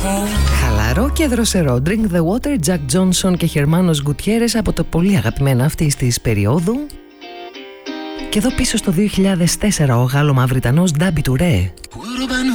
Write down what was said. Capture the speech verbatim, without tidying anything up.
Χαλαρό και δροσερό. Drink the water, Jack Johnson και Χερμάνος Γκουτιέρες από το πολύ αγαπημένο αυτής της περίοδου. Και εδώ πίσω στο δύο χιλιάδες τέσσερα ο Γάλλο-Μαυριτανός Ντάμπι Τουρέ.